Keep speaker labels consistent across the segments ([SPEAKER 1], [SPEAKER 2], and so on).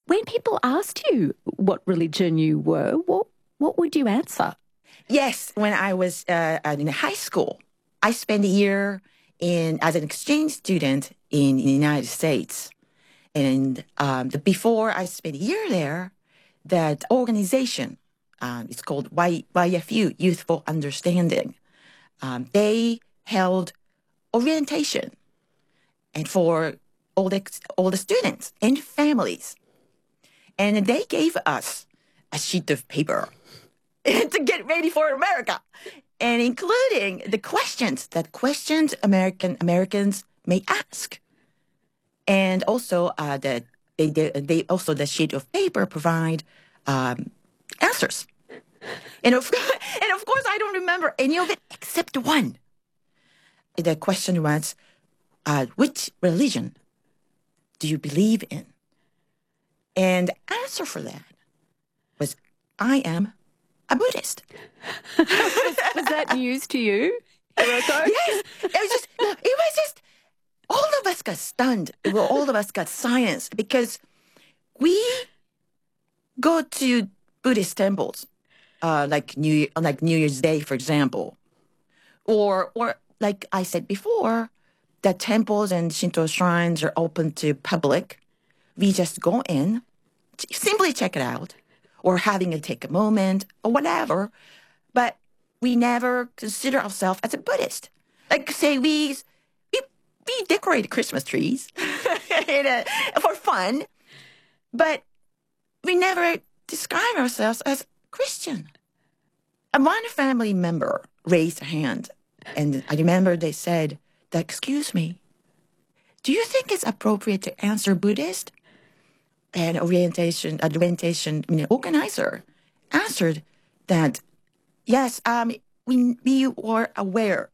[SPEAKER 1] When people asked you what religion you were, what would you answer?
[SPEAKER 2] Yes, when I was in high school, I spent a year as an exchange student in the United States. And before I spent a year there, that organization, it's called YFU, Youthful Understanding. They held orientation and for all the students and families. And they gave us a sheet of paper to get ready for America, and including the questions that Americans may ask. And also they also the sheet of paper provide answers. And of course, I don't remember any of it except one. The question was, which religion do you believe in? And the answer for that was, I am a Buddhist.
[SPEAKER 1] Was that news to you, Hiroko?
[SPEAKER 2] Yes, it was just, all of us got stunned. Well, all of us got silenced because we go to Buddhist temples, like New Year's Day, for example, or like I said before, the temples and Shinto shrines are open to public. We just go in, simply check it out, or take a moment, or whatever. But we never consider ourselves as a Buddhist. Like, say, we decorate Christmas trees for fun, but we never describe ourselves as Christian. And one family member raised a hand, and I remember they said, "Excuse me, do you think it's appropriate to answer Buddhist?" And orientation organizer answered that, yes, we were aware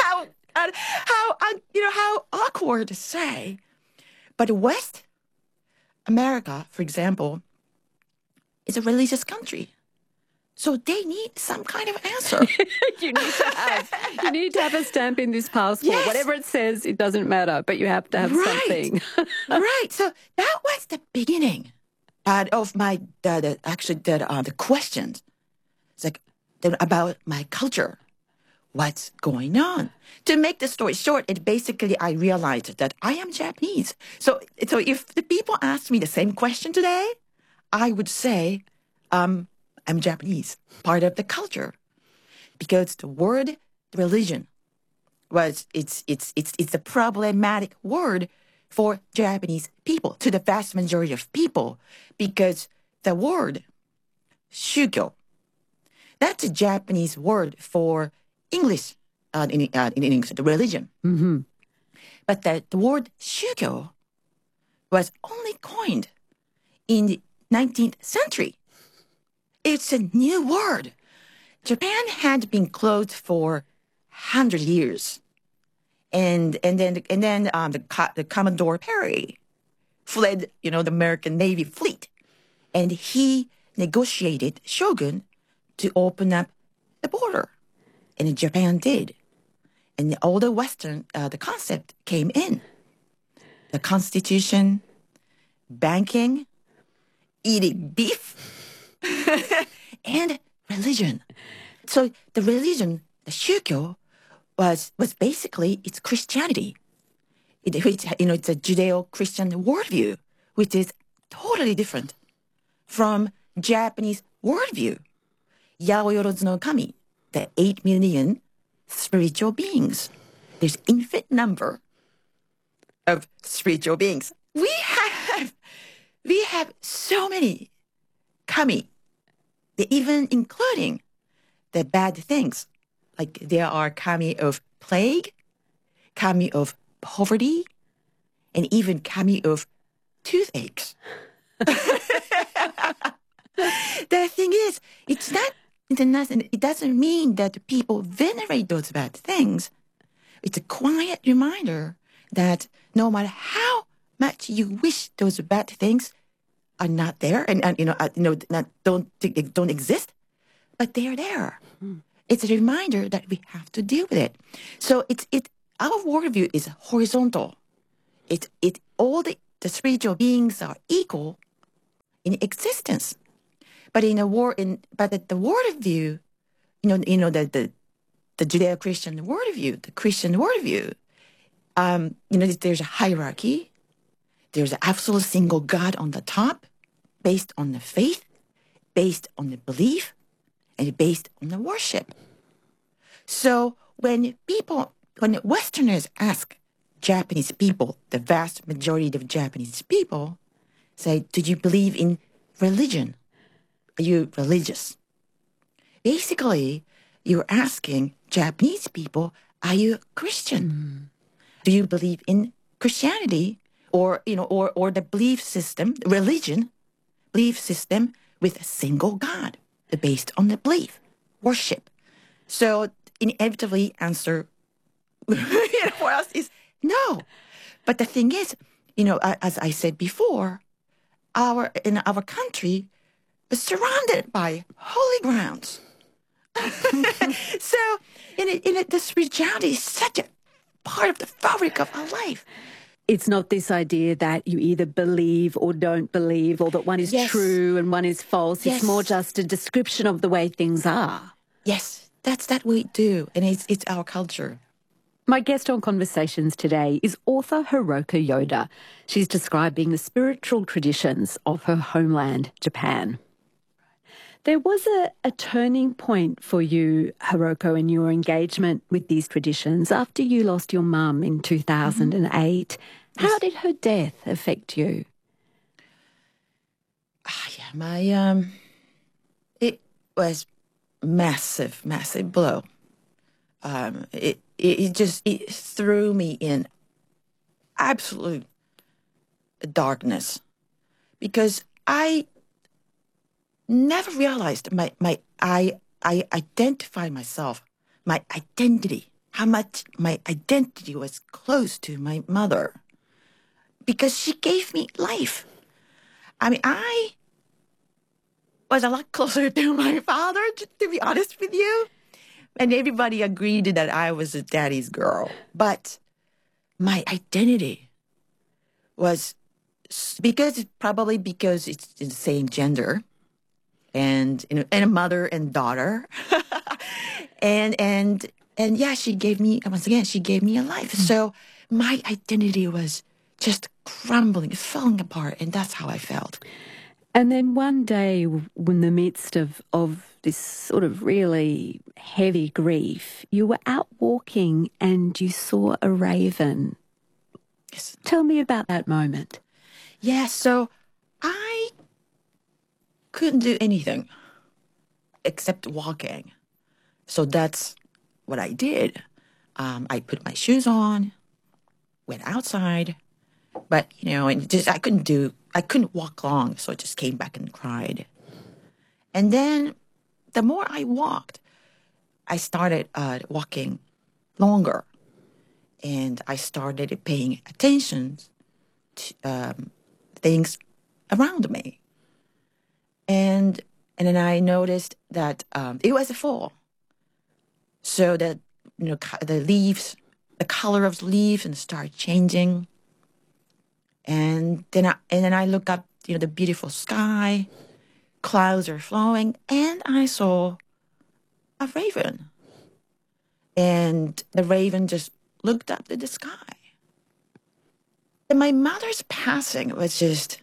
[SPEAKER 2] how awkward to say, but West America, for example, is a religious country, so they need some kind of answer.
[SPEAKER 1] You need to have a stamp in this passport.
[SPEAKER 2] Yes.
[SPEAKER 1] Whatever it says, it doesn't matter, but you have to have something.
[SPEAKER 2] Right. So that was the beginning of my the questions. It's like about my culture. What's going on? To make the story short, I realized that I am Japanese. So if the people asked me the same question today, I would say, I'm Japanese, part of the culture, because the word religion it's a problematic word for Japanese people, to the vast majority of people, because the word shugyo, that's a Japanese word for English, in English, the religion.
[SPEAKER 1] Mm-hmm.
[SPEAKER 2] But the word shugyo was only coined in the 19th century. It's a new word. Japan had been closed for 100 years. And then the Commodore Perry fled, the American Navy fleet. And he negotiated shogun to open up the border. And Japan did. And all the Western, the concept came in. The Constitution, banking, eating beef, and religion. So the religion, the shugyo, was basically, it's Christianity. It's a Judeo-Christian worldview, which is totally different from Japanese worldview. Yaoyorozu no Kami, the 8 million spiritual beings. There's infinite number of spiritual beings. We have so many kami, even including the bad things. Like there are kami of plague, kami of poverty, and even kami of toothaches. The thing is, it doesn't mean that people venerate those bad things. It's a quiet reminder that no matter how much you wish those bad things are not there and don't exist, but they're there. Mm. It's a reminder that we have to deal with it. So our worldview is horizontal. All the spiritual beings are equal, in existence. But in a war, but at the worldview, the Judeo-Christian worldview, the Christian worldview, there's a hierarchy. There's an absolute single God on the top, based on the faith, based on the belief, and based on the worship. So when Westerners ask Japanese people, the vast majority of Japanese people, say, do you believe in religion? Are you religious? Basically, you're asking Japanese people, are you Christian? Do you believe in Christianity or the belief system, belief system with a single God based on the belief, worship? So inevitably answer for us is no. But the thing is, as I said before, in our country is surrounded by holy grounds. So this spirituality is such a part of the fabric of our life.
[SPEAKER 1] It's not this idea that you either believe or don't believe, or that one is true and one is false.
[SPEAKER 2] Yes.
[SPEAKER 1] It's more just a description of the way things are.
[SPEAKER 2] Yes, that's that we do, and it's our culture.
[SPEAKER 1] My guest on Conversations today is author Hiroko Yoda. She's describing the spiritual traditions of her homeland, Japan. There was a turning point for you, Hiroko, in your engagement with these traditions after you lost your mum in 2008. Yes. How did her death affect you?
[SPEAKER 2] It was massive blow. It threw me in absolute darkness because I never realized I identify myself, my identity, how much my identity was close to my mother because she gave me life. I mean, I was a lot closer to my father, to be honest with you. And everybody agreed that I was a daddy's girl. But my identity was because it's the same gender and a mother and daughter. and yeah, she gave me a life. So my identity was just crumbling, falling apart. And that's how I felt.
[SPEAKER 1] And then one day, in the midst of this sort of really heavy grief, you were out walking and you saw a raven.
[SPEAKER 2] Yes.
[SPEAKER 1] Tell me about that moment.
[SPEAKER 2] Yeah, so I couldn't do anything except walking. So that's what I did. I put my shoes on, went outside, but I couldn't walk long, so I just came back and cried. And then the more I walked, I started walking longer, and I started paying attention to things around me. And then I noticed that it was a fall, so that the leaves, the color of the leaves, and start changing. And then I look up, the beautiful sky, clouds are flowing, and I saw a raven. And the raven just looked up to the sky. And my mother's passing was just,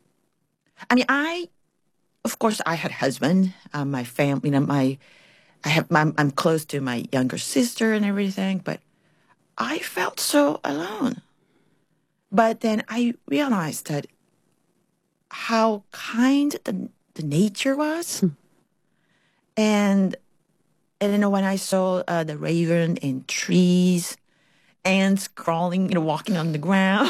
[SPEAKER 2] of course, I had a husband, my family, I'm close to my younger sister and everything, but I felt so alone. But then I realized that how kind the nature was. And when I saw the raven in trees, ants crawling, walking on the ground,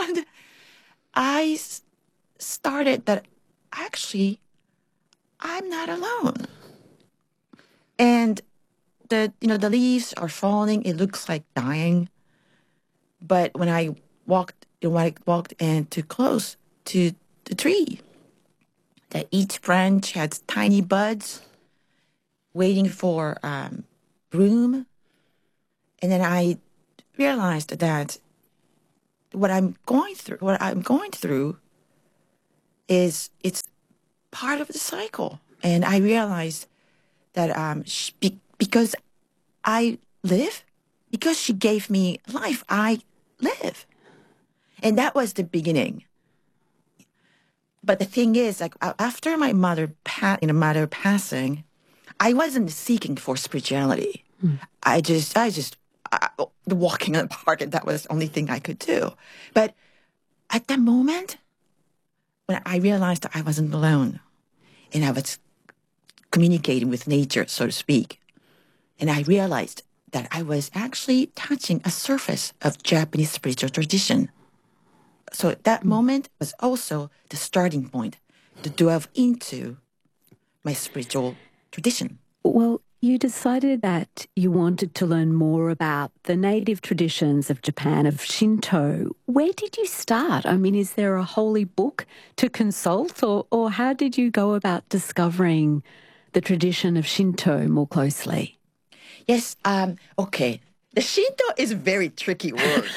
[SPEAKER 2] I started that actually I'm not alone. And the leaves are falling. It looks like dying. But when I walked in too close to the tree, that each branch has tiny buds waiting for bloom. And then I realized that what I'm going through is it's part of the cycle. And I realized that because I live, because she gave me life, I live. And that was the beginning. But the thing is, like after my mother passing, I wasn't seeking for spirituality. I just walking in the park, and that was the only thing I could do. But at that moment, when I realized that I wasn't alone, and I was communicating with nature, so to speak, and I realized that I was actually touching a surface of Japanese spiritual tradition. So that moment was also the starting point to delve into my spiritual tradition.
[SPEAKER 1] Well, you decided that you wanted to learn more about the native traditions of Japan, of Shinto. Where did you start? I mean, is there a holy book to consult, or how did you go about discovering the tradition of Shinto more closely?
[SPEAKER 2] Yes, okay. The Shinto is a very tricky word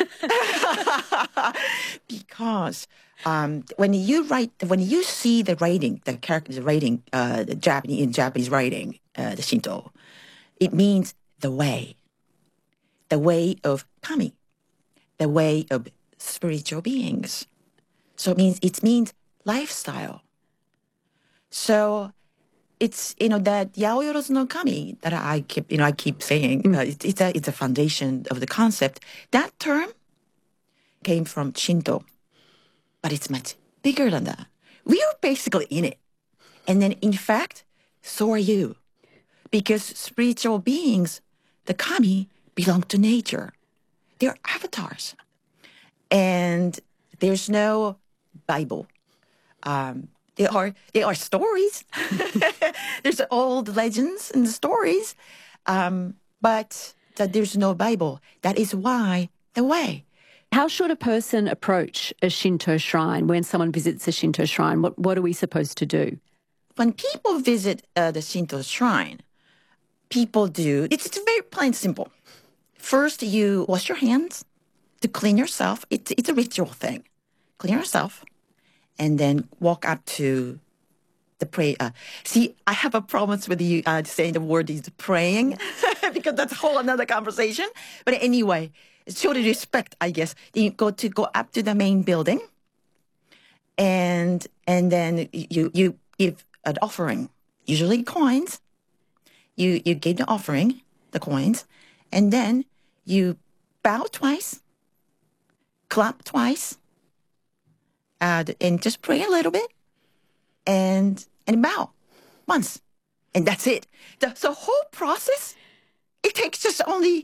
[SPEAKER 2] because when you see the writing, the character, the writing, the Japanese writing, the Shinto, it means the way of kami, the way of spiritual beings. So it means lifestyle. So it's that Yaoyorozu no Kami that I keep saying. It's a foundation of the concept. That term came from Shinto, but it's much bigger than that. We are basically in it, and then in fact, so are you, because spiritual beings, the Kami, belong to nature. They're avatars, and there's no Bible. There are stories. There's old legends and stories, but there's no Bible. That is why the way.
[SPEAKER 1] How should a person approach a Shinto shrine when someone visits a Shinto shrine? What are we supposed to do?
[SPEAKER 2] When people visit the Shinto shrine, people do. It's very plain and simple. First, you wash your hands to clean yourself. It's a ritual thing. Clean yourself. And then walk up to the pray. See, I have a problem with you saying the word is praying because that's a whole another conversation. But anyway, show the respect, I guess. You go up to the main building, and then you give an offering, usually coins. You give the offering, the coins, and then you bow twice, clap twice. And just pray a little bit, and bow once, and that's it. The whole process, it takes just only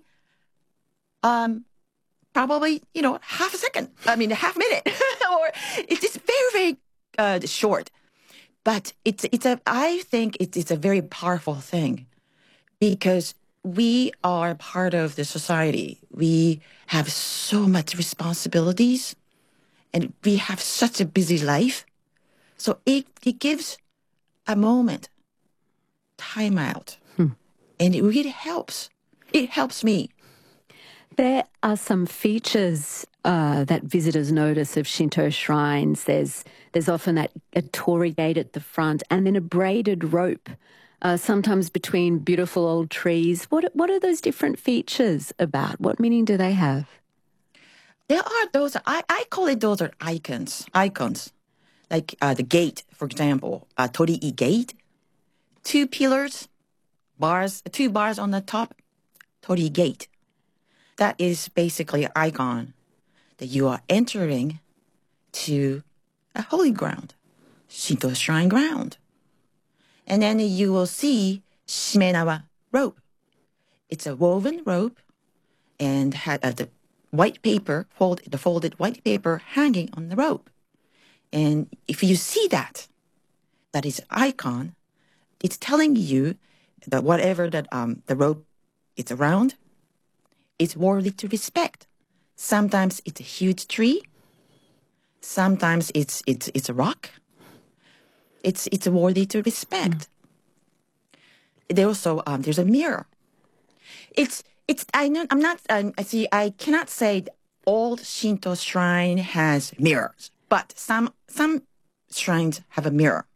[SPEAKER 2] probably half a second. I mean, a half minute, or it's very very short. But I think it's a very powerful thing because we are part of the society. We have so much responsibilities. And we have such a busy life. So it gives a moment, time out. And it really helps. It helps me.
[SPEAKER 1] There are some features that visitors notice of Shinto shrines. There's often a torii gate at the front and then a braided rope, sometimes between beautiful old trees. What are those different features about? What meaning do they have?
[SPEAKER 2] There are those, I call it those are icons. Like the gate, for example, torii gate, two pillars, two bars on the top, torii gate. That is basically an icon that you are entering to a holy ground, Shinto shrine ground. And then you will see shimenawa rope. It's a woven rope and had the white paper, the folded white paper hanging on the rope. And if you see that is an icon, it's telling you that whatever that the rope is around, it's worthy to respect. Sometimes it's a huge tree. Sometimes it's a rock. It's worthy to respect. There also there's a mirror. I cannot say all Shinto shrine has mirrors, but some shrines have a mirror.